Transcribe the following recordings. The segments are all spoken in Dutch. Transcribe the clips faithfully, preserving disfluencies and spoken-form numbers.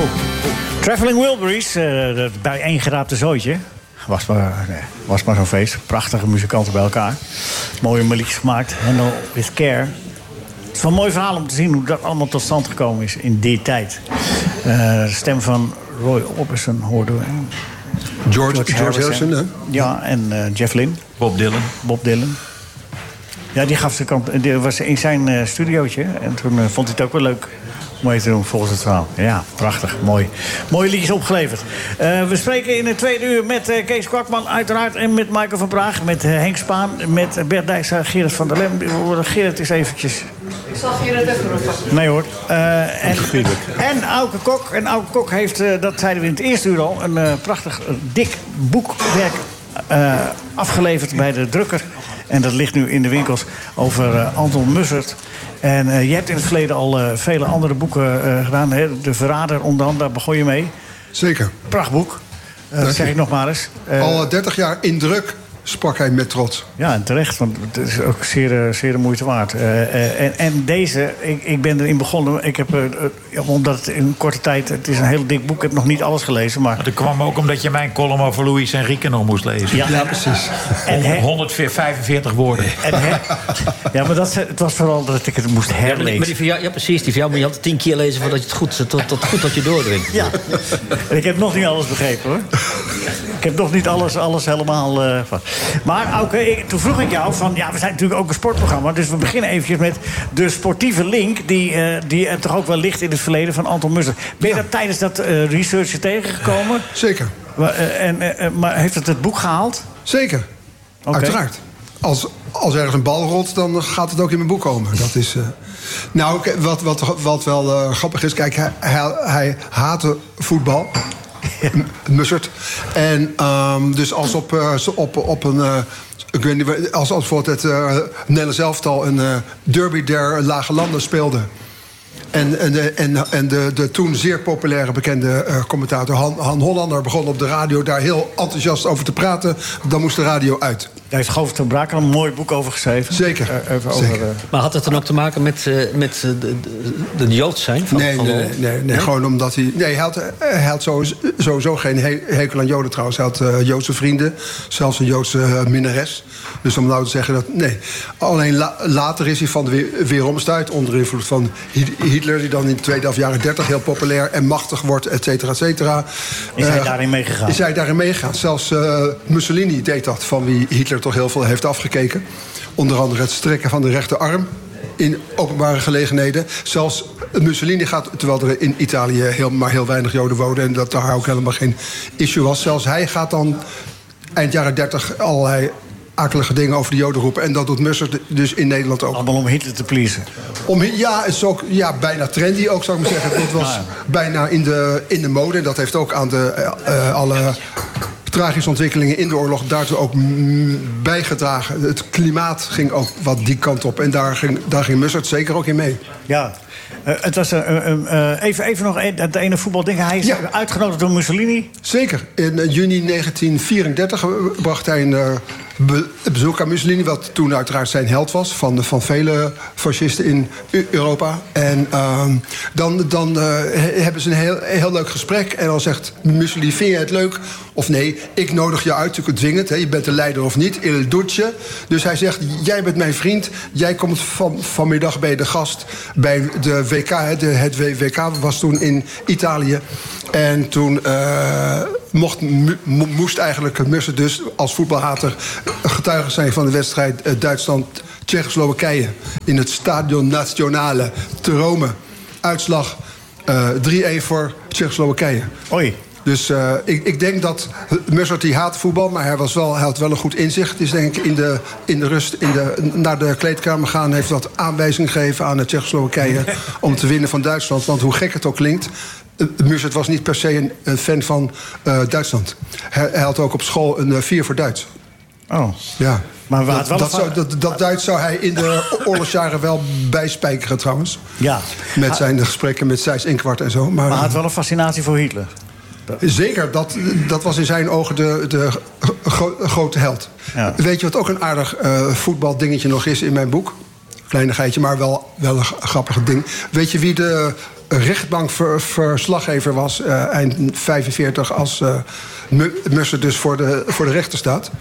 Traveling Wilburys, uh, bij één geraapte zootje. Was maar, nee, was maar zo'n feest. Prachtige muzikanten bij elkaar. Mooie liedjes gemaakt. Handle with care. Het is wel een mooi verhaal om te zien hoe dat allemaal tot stand gekomen is in die tijd. Uh, de stem van Roy Orbison hoorden we. George, George, George Harrison, hè? Ja, en uh, Jeff Lynne. Bob Dylan. Bob Dylan. Ja, die gaf de kant. Die was in zijn uh, studiootje. En toen uh, vond hij het ook wel leuk om mee te doen volgens het verhaal. Ja, prachtig. Mooi. Mooie liedjes opgeleverd. Uh, we spreken in het tweede uur met uh, Kees Kwakman uiteraard. En met Michael van Praag. Met uh, Henk Spaan. Met Bert Dijkstra. Gerrit van der Lem. Gerrit is eventjes... Ik zal Gerrit even roepen. Nee hoor. Uh, en, en Auke Kok. En Auke Kok heeft, uh, dat zeiden we in het eerste uur al... een uh, prachtig uh, dik boekwerk uh, afgeleverd bij de drukker. En dat ligt nu in de winkels over uh, Anton Mussert. En uh, je hebt in het verleden al uh, vele andere boeken uh, gedaan. Hè? De Verrader, onder andere, daar begon je mee. Zeker. Prachtboek. Uh, dat zeg ik nog maar eens. Uh, al dertig jaar in druk, sprak hij met trots. Ja, en terecht, want het is ook zeer, zeer de moeite waard. Uh, uh, en, en deze, ik, ik ben erin begonnen. Ik heb, uh, uh, omdat het in een korte tijd... Het is een heel dik boek, ik heb nog niet alles gelezen. Maar dat kwam ook omdat je mijn column over Louis Enrique nog moest lezen. Ja, ja precies. En honderdvijfenveertig woorden. En he, ja, maar dat, het was vooral dat ik het moest herlezen. Ja, maar die, ja, ja precies. Die van jou moet je altijd tien keer lezen voordat je het goed, tot, tot goed tot je doordringt. Ja, en ik heb nog niet alles begrepen, hoor. Ik heb nog niet alles, alles helemaal... Uh, van. Maar Auke, ik, toen vroeg ik jou van... Ja, we zijn natuurlijk ook een sportprogramma. Dus we beginnen eventjes met de sportieve link... die, uh, die er toch ook wel ligt in het verleden van Anton Mussert. Ben je ja. dat tijdens dat uh, research tegengekomen? Zeker. Maar, uh, en, uh, maar heeft het het boek gehaald? Zeker. Okay. Uiteraard. Als, als ergens een bal rolt, dan gaat het ook in mijn boek komen. Dat is... Uh... Nou, wat, wat, wat wel uh, grappig is... Kijk, hij, hij, hij haatte voetbal... Mussert. En um, dus als op, uh, op, op een... Uh, ik weet niet, als, als bijvoorbeeld het uh, Nederlands elftal een uh, derby der lage landen speelde... En, en, de, en, en de, de toen zeer populaire bekende uh, commentator Han, Han Hollander begon op de radio daar heel enthousiast over te praten. Dan moest de radio uit. Daar heeft Govert van Brakel een mooi boek over geschreven. Zeker. Uh, over, Zeker. Over, uh... Maar had het dan ook te maken met, uh, met de, de, de, de Joods zijn? Van, nee, van nee, nee, nee, nee, nee, gewoon omdat hij... Nee, hij had, hij had sowieso, sowieso geen he, hekel aan Joden trouwens. Hij had uh, Joodse vrienden, zelfs een Joodse uh, minnares. Dus om nou te zeggen dat... Nee, alleen la, later is hij van de weeromstuit onder invloed van Hitler... die dan in de tweede half jaren dertig heel populair en machtig wordt, et cetera, et cetera. Is hij uh, daarin meegegaan? Is hij daarin meegegaan. Zelfs uh, Mussolini deed dat, van wie Hitler toch heel veel heeft afgekeken. Onder andere het strekken van de rechterarm in openbare gelegenheden. Zelfs Mussolini gaat, terwijl er in Italië heel, maar heel weinig Joden wonen... en dat daar ook helemaal geen issue was. Zelfs hij gaat dan eind jaren dertig allerlei akelige dingen over de Joden roepen. En dat doet Mussert dus in Nederland ook. Allemaal om Hitler te pleasen. Om, ja, het is ook ja, bijna trendy ook, zou ik maar zeggen. Het was ja. bijna in de, in de mode. En dat heeft ook aan de uh, alle tragische ontwikkelingen in de oorlog daartoe ook bijgedragen. Het klimaat ging ook wat die kant op. En daar ging, daar ging Mussert zeker ook in mee. Ja. Uh, het was, uh, uh, uh, even, even nog een, het ene voetbalding. Hij is ja. uitgenodigd door Mussolini. Zeker. In uh, juni negentien vierendertig bracht hij een uh, be- bezoek aan Mussolini... wat toen uiteraard zijn held was... van, van vele fascisten in U- Europa. En uh, dan, dan uh, hebben ze een heel, heel leuk gesprek. En dan zegt Mussolini, vind je het leuk? Of nee, ik nodig je uit, natuurlijk dwingend. Hè, je bent de leider of niet, il duce. Dus hij zegt, jij bent mijn vriend. Jij komt van, vanmiddag bij de gast bij de W K. De, het W K was toen in Italië. En toen uh, mocht, mo, moest eigenlijk Mussert dus als voetbalhater getuige zijn van de wedstrijd uh, Duitsland-Tsjechoslowakije in het Stadion Nazionale te Rome. Uitslag uh, drie-een voor Tsjechoslowakije. Oei. Dus uh, ik, ik denk dat Mussert die haat voetbal, maar hij, was wel, hij had wel een goed inzicht. Dus denk ik in de, in de rust in de, naar de kleedkamer gaan... heeft wat aanwijzing gegeven aan de Tsjechoslowakije om te winnen van Duitsland. Want hoe gek het ook klinkt, uh, Mussert was niet per se een, een fan van uh, Duitsland. Hij, hij had ook op school een uh, vier voor Duits. Oh. Ja. Maar dat, wel dat, zou, dat, dat Duits zou hij in de oorlogsjaren wel bijspijkeren trouwens. Ja. Met zijn gesprekken met Sijs Inkwart en zo. Maar, maar hij had wel een fascinatie voor Hitler. Zeker, dat, dat was in zijn ogen de, de gro- grote held. Ja. Weet je wat ook een aardig uh, voetbaldingetje nog is in mijn boek? Kleinigheidje, maar wel, wel een grappig ding. Weet je wie de rechtbankverslaggever was uh, eind vijfenveertig... als uh, Mussert dus voor de, voor de rechter staat.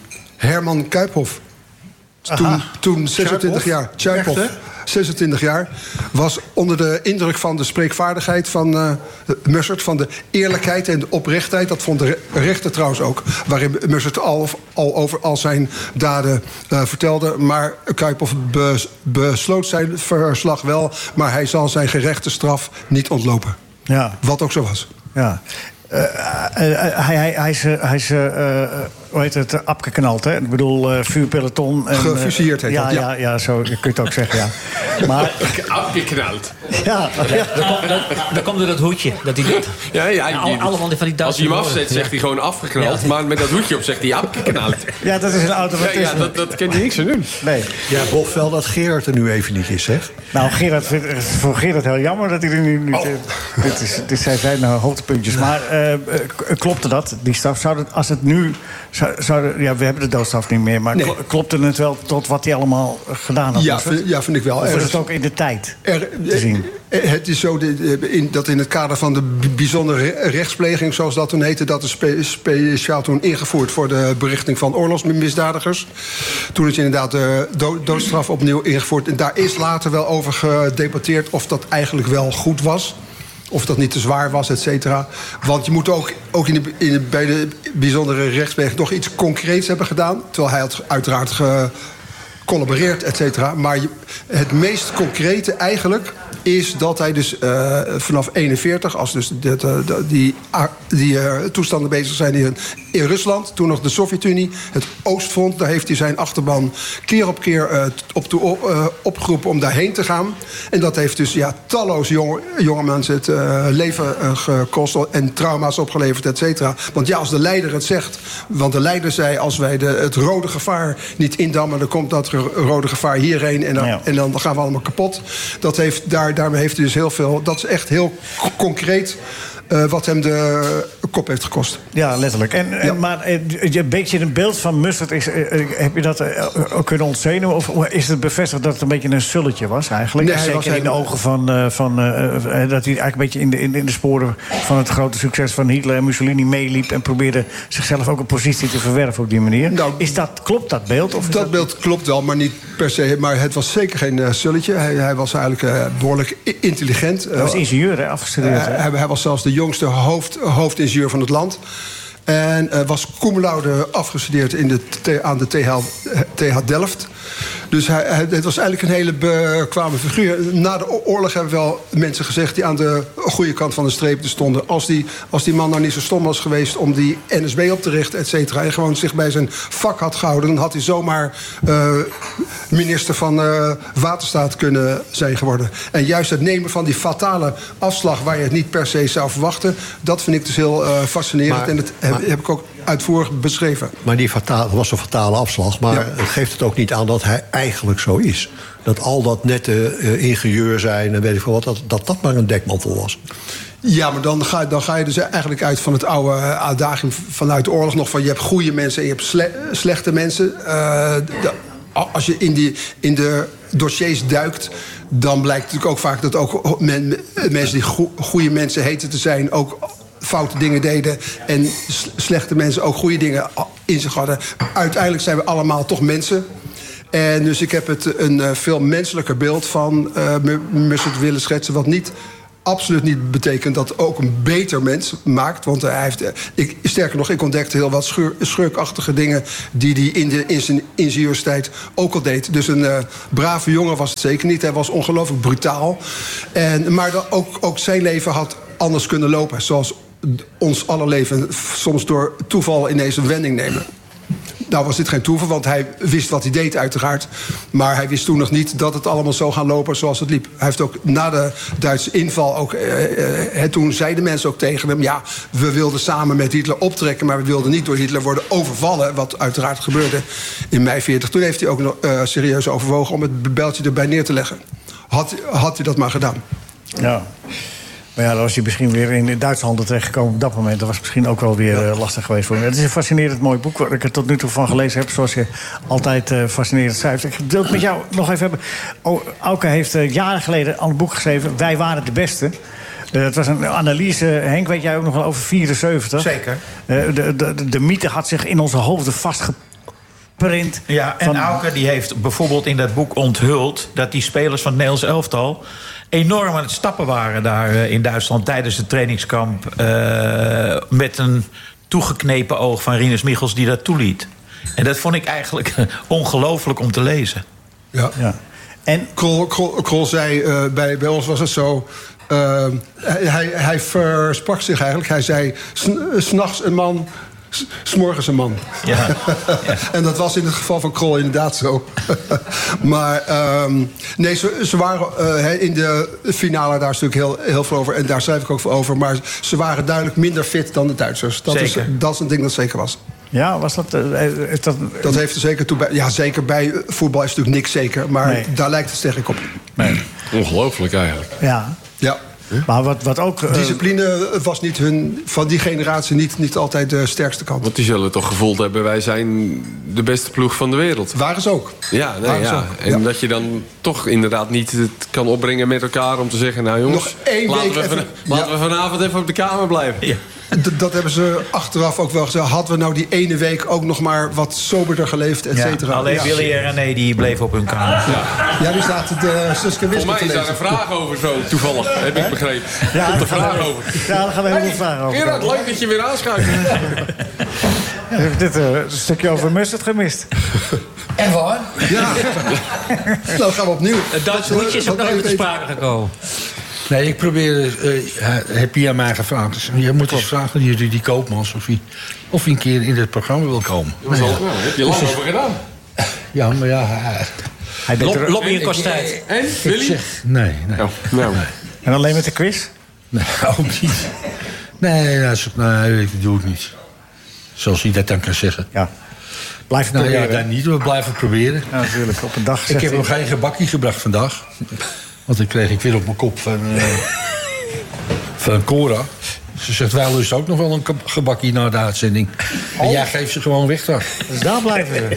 Herman Kuiphof. Toen, toen zesentwintig jaar. Tjuiphof, zesentwintig jaar. Was onder de indruk van de spreekvaardigheid van uh, Mussert. Van de eerlijkheid en de oprechtheid. Dat vond de rechter trouwens ook. Waarin Mussert al, al over al zijn daden uh, vertelde. Maar Kuiphof bes, besloot zijn verslag wel. Maar hij zal zijn gerechte straf niet ontlopen. Ja. Wat ook zo was. Ja. Uh, uh, uh, hij, hij, hij is, uh, hij is uh, uh, hoe heet het, afgeknald, hè? Ik bedoel, uh, vuurpeloton. En, gefusilleerd heet ja, dat, ja. Ja, ja, zo kun je het ook zeggen, ja. Maar, afgeknald. Ja, ja. Ja, dan, komt, dan, dan komt er dat hoedje dat hij doet. Ja, ja, ja, alle, allemaal van die als hij hem afzet, ja. zegt hij gewoon afgeknald. Ja. Maar met dat hoedje op zegt hij afgeknald. Ja, dat is een automatisme. Ja, ja, dat, dat kan je niks aan doen. Nee. Ja, Bob, wel dat Gerard er nu even niet is, zeg. Nou, Gerard vindt het voor Gerard heel jammer dat hij er nu niet Oh. is. Dit, is, dit zijn zijn uh, hoogtepuntjes. Maar uh, klopte dat, die straf? Zou het, als het nu... Zou, zou, ja, we hebben de doodstraf niet meer, maar Nee. klopte het wel tot wat hij allemaal gedaan had? Ja, vind, ja vind ik wel. Of Er is is- het ook in de tijd Er, te zien? eh, het is zo de- in, dat in het kader van de b- bijzondere re- rechtspleging, zoals dat toen heette, dat is spe, speciaal toen ingevoerd voor de berichting van oorlogsmisdadigers. Toen is inderdaad de do- doodstraf opnieuw ingevoerd. En daar is later wel over gedebatteerd of dat eigenlijk wel goed was. Of dat niet te zwaar was, et cetera. Want je moet ook, ook in de, in de, bij de bijzondere rechtspleging nog iets concreets hebben gedaan. Terwijl hij had uiteraard gecollaboreerd, et cetera. Maar je, het meest concrete eigenlijk is dat hij dus uh, vanaf eenenveertig... als dus dit, uh, die, uh, die uh, toestanden bezig zijn in, in Rusland... toen nog de Sovjet-Unie, het Oostfront... daar heeft hij zijn achterban keer op keer uh, op toe, op, uh, opgeroepen om daarheen te gaan. En dat heeft dus ja, talloze jonge, jonge mensen het uh, leven uh, gekost... en trauma's opgeleverd, et cetera. Want ja, als de leider het zegt... want de leider zei, als wij de, het rode gevaar niet indammen... dan komt dat rode gevaar hierheen en dan, Ja. en dan gaan we allemaal kapot. Dat heeft, daar, daarmee heeft hij dus heel veel... dat is echt heel c- concreet uh, wat hem de kop heeft gekost. Ja, letterlijk. En, en, Ja. Maar eh, je een beetje een beeld van Mussert, is, eh, eh, heb je dat eh, ook kunnen ontzenuwen? Of is het bevestigd dat het een beetje een sulletje was eigenlijk? Nee, hij Zeker was in de een- ogen van... eh, van eh, eh, dat hij eigenlijk een beetje in de, in, in de sporen van het grote succes van Hitler en Mussolini meeliep... en probeerde zichzelf ook een positie te verwerven op die manier. Nou, is dat, klopt dat beeld? Of is Dat beeld klopt wel, maar niet per se. Maar het was zeker geen uh, sulletje. Hij, hij was eigenlijk uh, behoorlijk i- intelligent. Hij was ingenieur, hè, afgestudeerd. hè? Uh, hij, hij was zelfs de jongste hoofd, hoofdingenieur van het land. En uh, was cum laude afgestudeerd in de T- aan de T H, T H Delft. Dus hij, hij, het was eigenlijk een hele bekwame figuur. Na de oorlog hebben wel mensen gezegd... die aan de goede kant van de streep stonden. Als die, als die man nou niet zo stom was geweest... om die N S B op te richten, et cetera... en gewoon zich bij zijn vak had gehouden... dan had hij zomaar uh, minister van uh, Waterstaat kunnen zijn geworden. En juist het nemen van die fatale afslag... waar je het niet per se zou verwachten... dat vind ik dus heel uh, fascinerend. Maar- en dat heb, maar- heb ik ook uitvoerig beschreven. Maar die fatale, was een fatale afslag. Maar Ja. het geeft het ook niet aan dat hij eigenlijk zo is. Dat al dat nette uh, ingenieur zijn en weet ik veel wat... Dat, dat dat maar een dekmantel was. Ja, maar dan ga, dan ga je dus eigenlijk uit van het oude adagium vanuit de oorlog nog... van je hebt goede mensen en je hebt sle- slechte mensen. Uh, de, als je in, die, in de dossiers duikt... dan blijkt natuurlijk ook vaak dat ook men, mensen die go- goede mensen heten te zijn... ook foute dingen deden en s- slechte mensen ook goede dingen in zich hadden. Uiteindelijk zijn we allemaal toch mensen... En dus ik heb het een uh, veel menselijker beeld van uh, Mussert willen schetsen... wat niet, absoluut niet betekent dat ook een beter mens maakt. Want uh, hij heeft, uh, ik, sterker nog, ik ontdekte heel wat schur, schurkachtige dingen... die hij in, de, in zijn ingenieurstijd ook al deed. Dus een uh, brave jongen was het zeker niet. Hij was ongelooflijk brutaal. En, maar dan ook, ook zijn leven had anders kunnen lopen. Zoals ons aller leven soms door toeval ineens een wending nemen. Nou was dit geen toeval, want hij wist wat hij deed uiteraard. Maar hij wist toen nog niet dat het allemaal zou gaan lopen zoals het liep. Hij heeft ook na de Duitse inval ook... Eh, eh, toen zeiden mensen ook tegen hem... ja, we wilden samen met Hitler optrekken... maar we wilden niet door Hitler worden overvallen... wat uiteraard gebeurde in mei veertig. Toen heeft hij ook nog uh, serieus overwogen om het beltje erbij neer te leggen. Had, had hij dat maar gedaan. Ja. Maar ja, dan was hij misschien weer in de Duitse handen terechtgekomen op dat moment. Dat was misschien ook wel weer uh, lastig geweest voor hem. Het is een fascinerend mooi boek waar ik er tot nu toe van gelezen heb. Zoals je altijd uh, fascinerend schrijft. Ik wil het met jou nog even hebben. Oh, Auke heeft uh, jaren geleden al een boek geschreven. Wij waren de beste. Uh, het was een analyse, Henk, weet jij ook nog wel over vierenzeventig? Zeker. Uh, de, de, de, de mythe had zich in onze hoofden vastgeprint. Ja, en van... Auke die heeft bijvoorbeeld in dat boek onthuld dat die spelers van het Nederlands elftal enorm aan het stappen waren daar uh, in Duitsland tijdens het trainingskamp. Uh, met een toegeknepen oog van Rinus Michels die dat toeliet. En dat vond ik eigenlijk ongelooflijk om te lezen. Ja. Ja. En Krol, Krol, Krol zei, uh, bij, bij ons was het zo. Uh, hij, hij versprak zich eigenlijk. Hij zei, 's nachts een man, 's morgens een man. Ja. Ja. En dat was in het geval van Krol inderdaad zo. Maar um, nee, ze, ze waren uh, in de finale daar natuurlijk heel, heel veel over. En daar schrijf ik ook voor over. Maar ze waren duidelijk minder fit dan de Duitsers. Dat, is, dat is een ding dat zeker was. ja, was dat... Uh, is dat... Dat heeft er zeker toe bij. Ja, zeker bij voetbal is natuurlijk niks zeker. Maar Nee. daar lijkt het sterk op. Nee. Ongelooflijk eigenlijk. Ja. Ja. Maar wat, wat ook... Uh, Discipline was niet hun, van die generatie niet, niet altijd de sterkste kant. Want die zullen toch gevoeld hebben, wij zijn de beste ploeg van de wereld. Waren ze ook. Ja, nee, Waren ze ja. ook. En Ja. dat je dan toch inderdaad niet het kan opbrengen met elkaar om te zeggen, nou jongens, Nog één laten, week we, van- even- laten ja. we vanavond even op de kamer blijven. Ja. D- dat hebben ze achteraf ook wel gezegd. Hadden we nou die ene week ook nog maar wat soberder geleefd, et Ja, cetera. alleen Ja. Willy en René die bleven op hun kamer. Ja, die staat de Suske Volgens Wiske mij te is daar lezen. een vraag over zo, toevallig, heb ik begrepen. ja, Komt daar een gaan vraag we- over. Ja, daar gaan we heel veel vragen over. Gerard, leuk dat je weer aanschuift. Ja, ik heb dit uh, een stukje over Mustard gemist. En waar? Ja. Nou gaan we opnieuw. Het Duitse liedje is ook Wat nooit wij te weten. sprake gekomen. Nee, ik probeer... Uh, heb je aan mij gevraagd? Je moet eens vragen, die Rudy Koopmans, of hij, of hij een keer in het programma wil komen. Dat is al- nou, daar heb je lang over gedaan. Ja, maar ja... hij- Hij denkt er- Lobbyen kost tijd. En, ik Willy? zeg... Nee, nee. Nou, nou. En alleen met de quiz? Nee, ook niet. Nee, hij zegt, nee, ik doe het niet. Zoals hij dat dan kan zeggen. Ja. Blijf het Nou ja, proberen. dan niet. We blijven proberen. Ja, natuurlijk. Op een dag Ik zegt heb hij- nog geen gebakje gebracht vandaag. Want dan kreeg ik weer op mijn kop van, uh, van Cora. Ze zegt, wij lust ook nog wel een keb- gebakje na de uitzending. En jij geeft ze gewoon weg daar. Dus daar blijven we.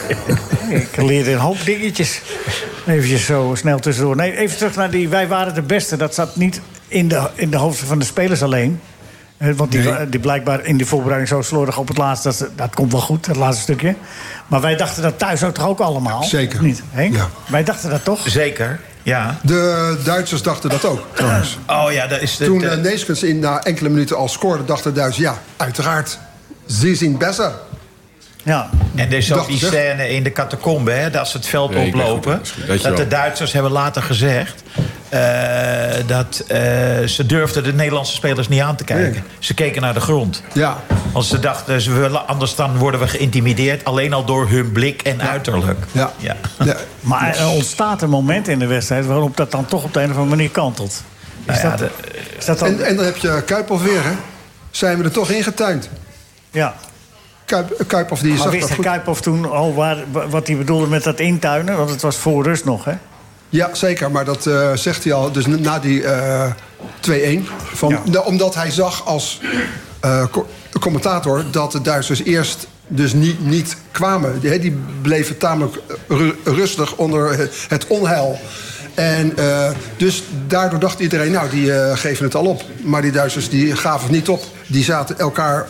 Ik leerde een hoop dingetjes. Even zo snel tussendoor. Nee, even terug naar die wij waren de beste. Dat zat niet in de, in de hoofden van de spelers alleen. Eh, Want die, Nee. die blijkbaar in de voorbereiding zo slordig op het laatste... Dat, dat komt wel goed, dat laatste stukje. Maar wij dachten dat thuis ook toch ook allemaal? Zeker. Of niet, Henk? Ja. Wij dachten dat toch? Zeker, ja. De Duitsers dachten dat ook, trouwens. Oh ja, dat is de... Toen de- uh, Neeskens in na enkele minuten al scoorde, dachten de Duitsers... ja, uiteraard, ze zien beter. Ja. En er is ook Dacht die zeg. scène in de catacombe, hè, dat ze het veld Nee, ik ben oplopen. goed, weet je Dat de wel. Duitsers hebben later gezegd eh, dat eh, ze durfden de Nederlandse spelers niet aan te kijken. Nee. Ze keken naar de grond. Ja, Want ze dachten, ze willen, anders dan worden we geïntimideerd. Alleen al door hun blik en uiterlijk. ja. Ja. ja. Maar er ontstaat een moment in de wedstrijd... waarop dat dan toch op de een of andere manier kantelt. Is, Nou ja, dat, de- is dat dan... En, en dan heb je Kuiphoff weer, hè? Zijn we er toch ingetuind? ja. Kuip, Kuiphoff die Maar zag wist dat de goed. Kuiphoff toen al waar, wat hij bedoelde met dat intuinen? Want het was voor rust nog, hè? Ja, zeker, maar dat eh, zegt hij al. Dus na die eh twee-een. Van- Ja. nou, omdat hij zag als eh, co- commentator dat de Duitsers eerst dus niet, niet kwamen. Die, hè, die bleven tamelijk ru- rustig onder het onheil. En eh, dus daardoor dacht iedereen, nou, die eh, geven het al op. Maar die Duitsers die gaven het niet op. Die zaten elkaar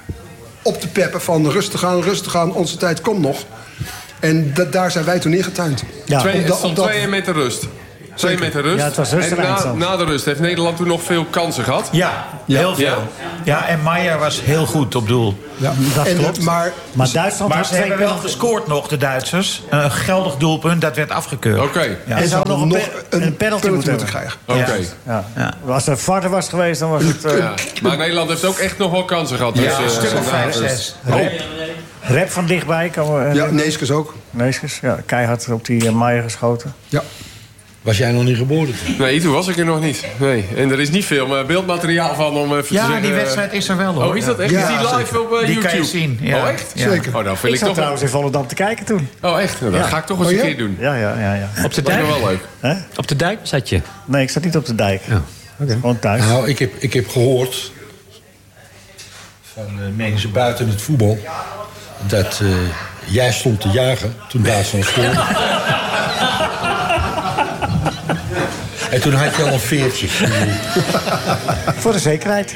op te peppen van rustig aan, rustig aan, onze tijd komt nog. En da- daar zijn wij toen ingetuind. Ja. Twee, het Omdat- stond omdat- twee meter rust. Twee Zeker. meter rust. Ja, het was rust en en na, eindstand. na de rust heeft Nederland toen nog veel kansen gehad. Ja, heel veel. Ja. Ja, en Maier was heel goed op doel. Ja. Dat En, klopt. Maar Maar Duitsland Maar had ze twee hebben wel penalty- gescoord nog, de Duitsers. Een geldig doelpunt, dat werd afgekeurd. Oké, Ja. En ze zou hadden nog een, nog pe- een, een penalty moeten hebben. krijgen. oké. Ja. Ja. Als er varder was geweest, dan was het... eh Ja. Maar Nederland heeft ook echt nog wel kansen gehad. Dus, Ja, eh, een stuk of na vijf, de rust. zes. rep, rep van dichtbij. Kan we, Ja, Neeskens ook. Neeskens, ja, keihard op die uh, Maier geschoten. Ja. Was jij nog niet geboren? Nee, toen was ik er nog niet. Nee. En er is niet veel eh, beeldmateriaal van om even te Ja, zeggen... die wedstrijd is er wel, hoor. Oh, is dat echt? Ja, is die live zeker. op eh, Die YouTube? kan je zien, ja. Oh, echt? Ja. Zeker. Oh, nou Ik vind ik, zat toch... trouwens in Volendam te kijken toen. Oh, echt? Nou, dan Ja. ga ik toch eens Oh, een ja? keer doen. Ja, ja, ja. ja. Op de Dat is dijk? nog wel leuk. Hè? Op de dijk zat je? Nee, ik zat niet op de dijk. Ja. Okay. Gewoon thuis. Nou, ik heb, ik heb gehoord van uh, mensen buiten het voetbal dat uh, jij stond te juichen toen Duitsland scoorde. En toen had je al een veertje. Voor de zekerheid.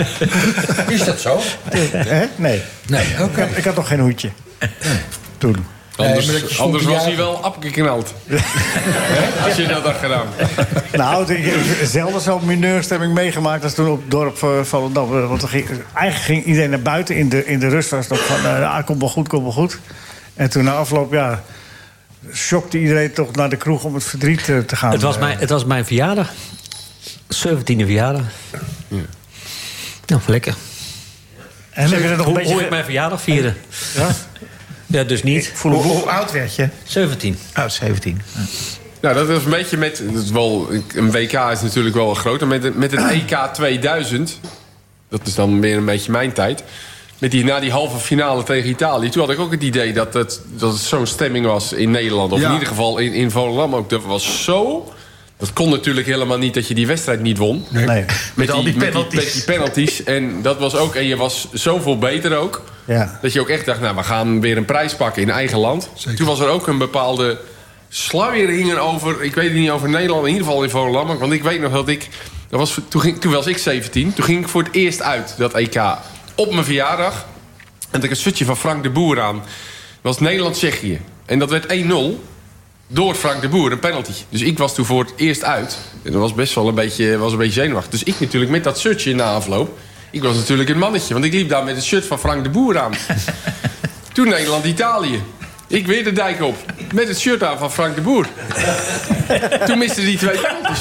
Is dat zo? Hè? Nee. Nee, oké. Okay. Ik, ik had nog geen hoedje. Nee. Toen. Anders, nee, anders was hij wel afgeknald. Als je dat had gedaan. Nou, ik heb zelden zo'n mineurstemming meegemaakt als toen op het dorp uh, Volendam. Want er ging, eigenlijk ging iedereen naar buiten. In de, in de rust was het nog van, uh, ah, komt wel goed, komt wel goed. En toen na afloop, ja, shockte iedereen toch naar de kroeg om het verdriet uh, te gaan. Het was, mijn, het was mijn verjaardag. zeventiende verjaardag. Ja. Nou, lekker. En heb je er nog hoe, een beetje... hoe ik mijn verjaardag vieren? Ja? Ja, dus niet. Hoe, hoe oud werd je? zeventien. Oh, zeventien. Ja. Nou, dat is een beetje met... Dat is wel, een W K is natuurlijk wel groter. Met, met het E K tweeduizend... Dat is dan weer een beetje mijn tijd. Met die, na die halve finale tegen Italië... Toen had ik ook het idee dat het, dat het zo'n stemming was in Nederland. Of ja. in ieder geval in, in Volendam ook. Dat was zo... Dat kon natuurlijk helemaal niet dat je die wedstrijd niet won. Nee. nee. Met, met, die, die met, die, met die penalties. En dat was ook... En je was zoveel beter ook. Ja. Dat je ook echt dacht, nou, we gaan weer een prijs pakken in eigen land. Zeker. Toen was er ook een bepaalde sluiering over... Ik weet het niet over Nederland, in ieder geval in Volendam. Want ik weet nog dat ik... Dat was, toen, ging, toen was ik zeventien. Toen ging ik voor het eerst uit, dat E K. Op mijn verjaardag. En toen had ik een shirtje van Frank de Boer aan. Dat was Nederland-Tsjechië. En dat werd één nul... Door Frank de Boer, een penalty. Dus ik was toen voor het eerst uit. En dat was best wel een beetje, was een beetje zenuwachtig. Dus ik natuurlijk met dat shirtje in de afloop. Ik was natuurlijk een mannetje. Want ik liep daar met het shirt van Frank de Boer aan. Toen Nederland-Italië. Ik weer de dijk op. Met het shirt aan van Frank de Boer. Toen miste die twee penalties.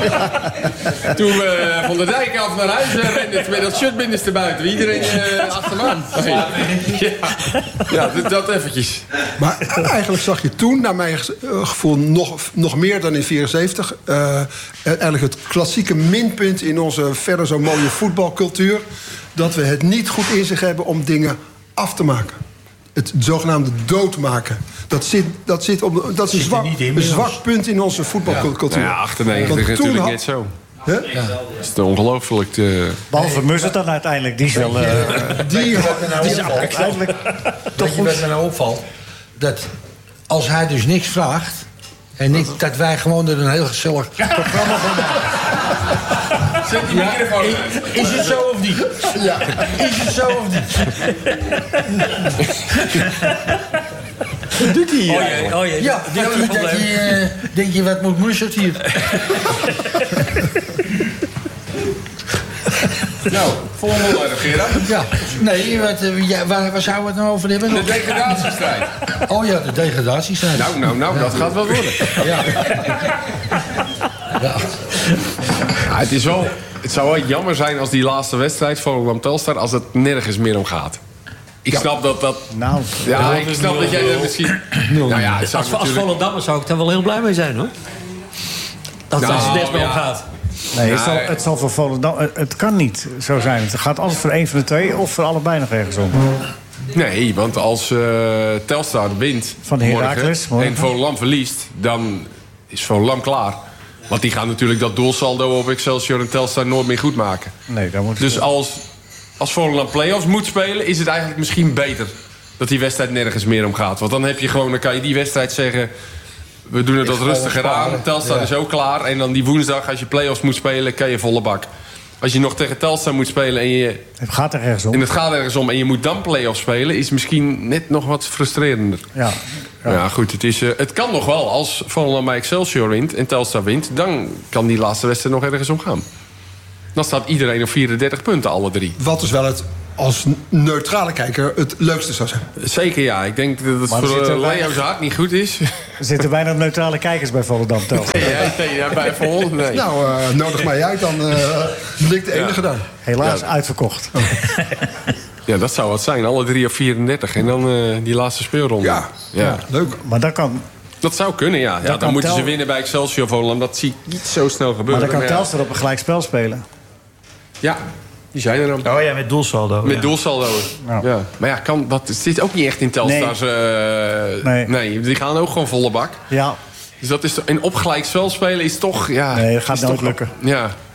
Toen uh, Van der Dijk af naar huis uh, rende met dat shirt binnenste buiten. Iedereen uh, achter me aan. Okay. Ja, ja dat, dat eventjes. Maar eigenlijk zag je toen, naar mijn gevoel, nog, nog meer dan in vierenzeventig... Uh, eigenlijk het klassieke minpunt in onze verder zo mooie voetbalcultuur... dat we het niet goed in zich hebben om dingen af te maken. Het zogenaamde doodmaken. Dat, zit, dat, zit op, dat is een zwak, een zwak punt in onze voetbalcultuur. Ja, ja achtennegentig is natuurlijk had, net zo. Huh? Ja. Dat is te ongelooflijk. Te... Behalve Muzzet dan uiteindelijk. Die is wel... Uh, die had me nou opvalt. Eigenlijk... Weet je wat me nou opvalt? Dat als hij dus niks vraagt... en niet, dat wij gewoon er een heel gezellig programma van maken. Zet die ja, microfoon is, is het zo of niet? Ja. Is het zo of niet? Wat doet hij hier? Oh jee, oh jee. Ja, die denk, je, denk, je, uh, denk je, wat moet Mussert hier? Nou, volgende onderwerp, Gerard. Ja, nee, wat, uh, ja, waar, waar zouden we het nou over hebben? De degradatiestrijd. Oh ja, de degradatiestrijd. Nou, nou, nou, dat gaat wel worden. Ja. Ja. Ja, het is wel... Het zou wel jammer zijn als die laatste wedstrijd Volendam Telstar... als het nergens meer om gaat. Ik ja. snap dat dat... Nou, ja, ik snap nul, dat jij dat misschien... Nou ja, het als als natuurlijk... Volendammer zou ik daar wel heel blij mee zijn, hoor. Dat nou, het er nergens meer om gaat. Nee, het zal, het zal voor Volendam... Het kan niet zo zijn. Het gaat altijd voor één van de twee of voor allebei nog ergens om. Nee, want als uh, Telstar wint van de Heracles morgen, en Volendam verliest... dan is Volendam klaar. Want die gaan natuurlijk dat doelsaldo op Excelsior en Telstar nooit meer goed maken. Nee, dat moet dus het... als, als Volendam play-offs moet spelen... is het eigenlijk misschien beter dat die wedstrijd nergens meer om gaat. Want dan heb je gewoon, dan kan je die wedstrijd zeggen... we doen het wat rustiger aan. Telstar ja. is ook klaar. En dan die woensdag, als je play-offs moet spelen... kan je volle bak. Als je nog tegen Telstar moet spelen en je... Het gaat er ergens om. En het gaat ergens om en je moet dan play-offs spelen... is misschien net nog wat frustrerender. Ja, ja. ja goed, het, is, uh, het kan nog wel. Als Volendam bij Excelsior wint en Telstar wint... dan kan die laatste wedstrijd nog ergens om gaan. Dan staat iedereen op vierendertig punten, alle drie. Wat dus wel het, als neutrale kijker, het leukste zou zijn. Zeker, ja. Ik denk dat het maar voor Leo weinig... zijn hart niet goed is. Er zitten weinig neutrale kijkers bij Volendam Telstar. Nee, nee, ja, bij Volendam, nee. Nou, uh, nodig mij uit, dan uh, ben ik de enige ja. daar. Helaas ja. uitverkocht. Oh. Ja, dat zou wat zijn. Alle drie op vierendertig. En dan uh, die laatste speelronde. Ja. Ja. ja, leuk. Maar dat kan... Dat zou kunnen, ja. ja dan moeten tel... ze winnen bij Excelsior Volendam. Dat zie ik niet zo snel gebeuren. Maar dan kan Telstar op een gelijk spel spelen. Ja, die zijn er dan. Oh ja, met doelsaldo. Met ja. doelsaldo. Nou. Ja. Maar ja, kan, dat zit ook niet echt in Telstars. Nee. Uh, nee. nee, die gaan ook gewoon volle bak. Ja. Dus dat is en op gelijk spel spelen is toch... Ja, nee, dat gaat nooit toch, lukken. Ja.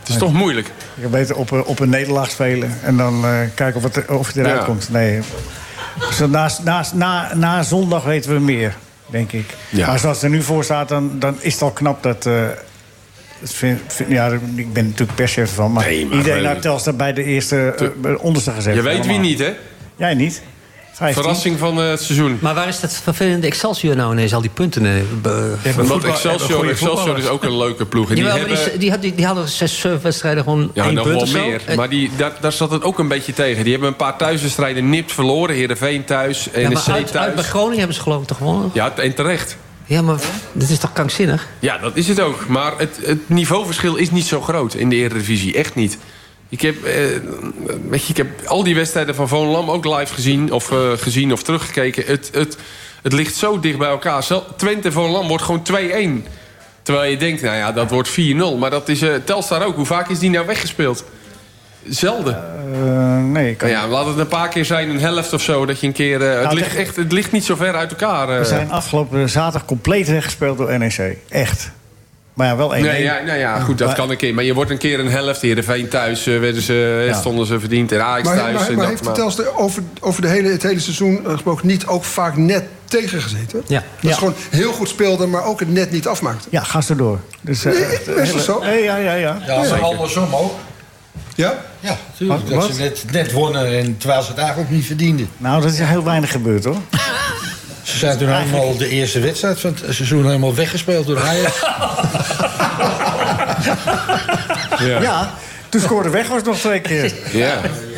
Het is toch moeilijk. Je kan beter op, op een nederlaag spelen en dan uh, kijken of het, of het eruit Ja. komt. Nee. Dus na, na, na, na zondag weten we meer, denk ik. Ja. Maar zoals het er nu voor staat, dan, dan is het al knap dat... Uh, het vind, vind, ja, ik ben natuurlijk perschef ervan, maar, Nee, maar iedereen we- uit Telstar bij de eerste uh, onderste gezet. Je weet wie allemaal. niet, hè? Jij niet. vijftien. Verrassing van uh, het seizoen. Maar waar is dat vervelende Excelsior nou ineens, al die punten? eh, be- Want Excelsior, Excelsior is ook een leuke ploeg. En die Jawel, maar hebben... die, die, had- die, die hadden zes, zeven wedstrijden gewoon Ja, één nog punt wel of zo. meer. Eh, Maar die, daar, daar zat het ook een beetje tegen. Die hebben een paar thuiswedstrijden nipt verloren. Heerenveen thuis, ja, N E maar C uit, uit thuis. bij Groningen hebben ze geloof ik toch gewonnen? Ja, en terecht. Ja, maar dat is toch krankzinnig? Ja, dat is het ook. Maar het, het niveauverschil is niet zo groot in de Eredivisie. Echt niet. Ik heb, eh, weet je, ik heb al die wedstrijden van Volendam ook live gezien of, uh, gezien of teruggekeken. Het, het, het ligt zo dicht bij elkaar. Zel- Twente Volendam wordt gewoon twee-één. Terwijl je denkt, nou ja, dat wordt vier nul. Maar dat is uh, Telstar ook. Hoe vaak is die nou weggespeeld? Zelden. Uh, nee, kan Nou ja, laat het een paar keer zijn, een helft of zo. Dat je een keer. Uh, het, Nou, ligt te- echt, het ligt niet zo ver uit elkaar. Uh. We zijn afgelopen zaterdag compleet weggespeeld door N E C. Echt. Maar ja, wel één één. Nee, ja, nou ja, goed, dat Maar- kan een keer. Maar je wordt een keer een helft. Heerenveen thuis uh, werden ze, Ja. stonden ze verdiend. En Ajax Maar, thuis. maar, en maar dat, heeft maar- Telstar over, over de hele, het hele seizoen uh, gesproken niet ook vaak net tegengezeten? Ja. Dat Ja. is gewoon heel goed speelde, maar ook het net niet afmaakte. Ja, ga ze door. Dus, uh, Nee, echt, best wel hele- zo. Nee, ja, ja, ja. Ja, maar andersom ook. Ja? Ja, natuurlijk. Wat- Dat wat? ze net, net wonnen, en terwijl ze het eigenlijk niet verdienden. Nou, dat is heel weinig gebeurd, hoor. Ze zijn toen helemaal de eerste wedstrijd van het seizoen helemaal weggespeeld door Ajax. Ja. Ja, toen scoorde Weghorst nog twee keer. Ja.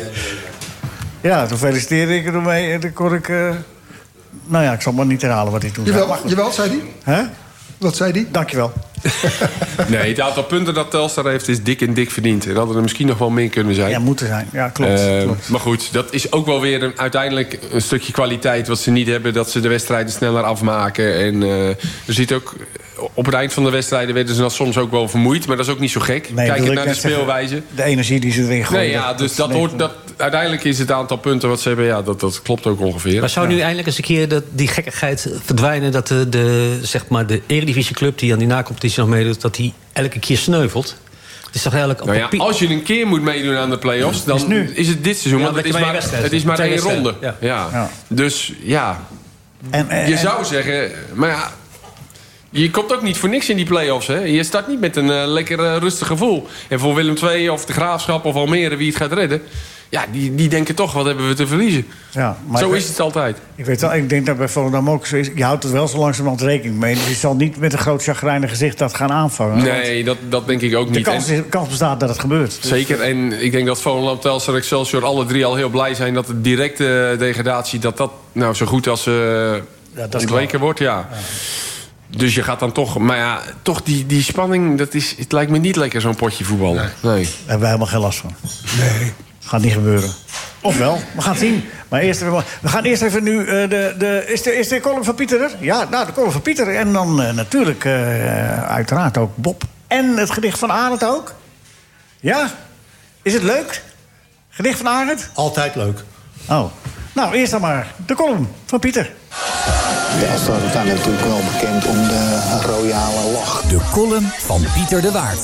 Ja, toen feliciteerde ik ermee en toen kon ik... Uh, nou ja, ik zal maar niet herhalen wat hij toen zei. Jawel, Maar goed. jawel, zei hij? Hè? Wat zei hij? Dankjewel. Nee, het aantal punten dat Telstar heeft is dik en dik verdiend. En hadden er misschien nog wel meer kunnen zijn. Ja, moeten zijn. Ja, klopt. Uh, klopt. maar goed, dat is ook wel weer een, uiteindelijk een stukje kwaliteit wat ze niet hebben. Dat ze de wedstrijden sneller afmaken. En uh, er zit ook op het eind van de wedstrijden werden ze dan soms ook wel vermoeid. Maar dat is ook niet zo gek. Nee, Kijk wil naar ik de net zeggen, speelwijze. De energie die ze erin gooien. Nee, ja, dus dat hoort, dat, uiteindelijk is het aantal punten wat ze hebben, ja, dat, dat klopt ook ongeveer. Maar zou nu eindelijk eens een keer dat, die gekkigheid verdwijnen... dat de, de, zeg maar de Eredivisieclub die aan die nacompetitie nog meedoet... dat die elke keer sneuvelt? Het is toch eigenlijk op Nou ja, papier... als je een keer moet meedoen aan de play-offs, dan Is is, nu. het dit seizoen. Ja, want dat het is je maar maar, één wedstrijd het is maar twee één ronde. wedstrijden, Ja. Ja. Dus ja, En, en, je en- zou zeggen... Maar ja, je komt ook niet voor niks in die play-offs. Hè? Je start niet met een uh, lekker uh, rustig gevoel. En voor Willem twee of de Graafschap of Almere, wie het gaat redden... ja, die, die denken toch, wat hebben we te verliezen. Ja, maar Zo ik is weet- het altijd. Ik weet wel, ik denk dat bij Volendam ook zo is. Je houdt er wel zo langzamerhand rekening mee. Dus je zal niet met een groot chagrijnig gezicht dat gaan aanvangen. Nee, dat, dat denk ik ook De niet. kans, En- is- kans bestaat dat het gebeurt. Dus- Zeker, en ik denk dat Volendam, Telstar en Excelsior alle drie al heel blij zijn... dat de directe degradatie, dat dat nou zo goed als uh, dat is ontweken wordt. Ja. Dus je gaat dan toch... Maar ja, toch die, die spanning, dat is, het lijkt me niet lekker zo'n potje voetbal. Nee. nee. Daar hebben wij helemaal geen last van. Nee. Gaat niet gebeuren. Of wel, we gaan het zien. Maar eerst even, we gaan eerst even nu... Uh, de, de, is, de, is de column van Pieter er? Ja, nou, de column van Pieter. En dan uh, natuurlijk uh, uiteraard ook Bob. En het gedicht van Arend ook. Ja? Is het leuk? Gedicht van Arend? Altijd leuk. Oh. Nou, eerst dan maar de column van Pieter. Telstar is daar natuurlijk wel bekend om de royale lach. De column van Pieter de Waard.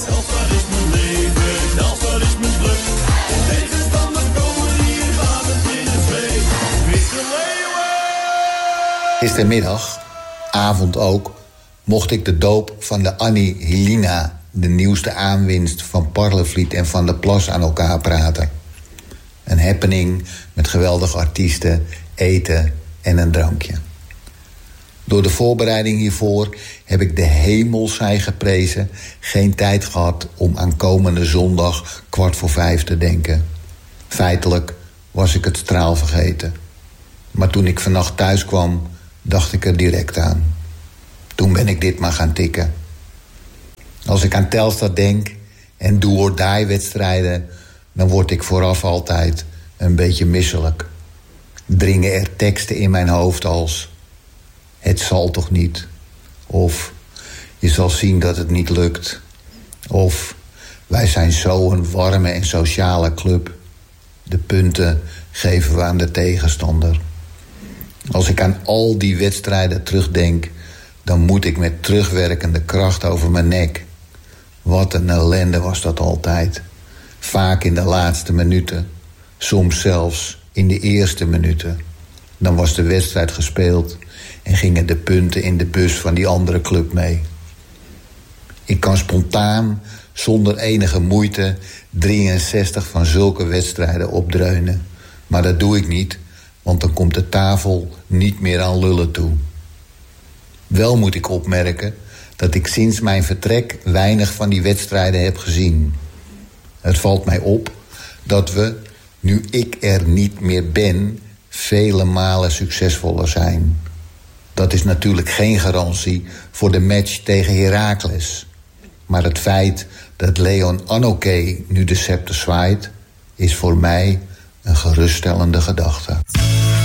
Gistermiddag, avond ook, mocht ik de doop van de Annie Helena... de nieuwste aanwinst van Parlevliet en Van der Plas aan elkaar praten. Een happening met geweldige artiesten, eten en een drankje. Door de voorbereiding hiervoor heb ik de hemel zij geprezen... geen tijd gehad om aan komende zondag kwart voor vijf te denken. Feitelijk was ik het straal vergeten. Maar toen ik vannacht thuis kwam, dacht ik er direct aan. Toen ben ik dit maar gaan tikken. Als ik aan Telstar denk en do or die wedstrijden... dan word ik vooraf altijd een beetje misselijk. Dringen er teksten in mijn hoofd als... het zal toch niet? Of je zal zien dat het niet lukt. Of wij zijn zo een warme en sociale club. De punten geven we aan de tegenstander. Als ik aan al die wedstrijden terugdenk... dan moet ik met terugwerkende kracht over mijn nek. Wat een ellende was dat altijd. Vaak in de laatste minuten. Soms zelfs in de eerste minuten. Dan was de wedstrijd gespeeld en gingen de punten in de bus van die andere club mee. Ik kan spontaan, zonder enige moeite, drieënzestig van zulke wedstrijden opdreunen. Maar dat doe ik niet, want dan komt de tafel niet meer aan lullen toe. Wel moet ik opmerken dat ik sinds mijn vertrek weinig van die wedstrijden heb gezien. Het valt mij op dat we, nu ik er niet meer ben, vele malen succesvoller zijn. Dat is natuurlijk geen garantie voor de match tegen Heracles. Maar het feit dat Leon Anoké nu de scepter zwaait, is voor mij een geruststellende gedachte.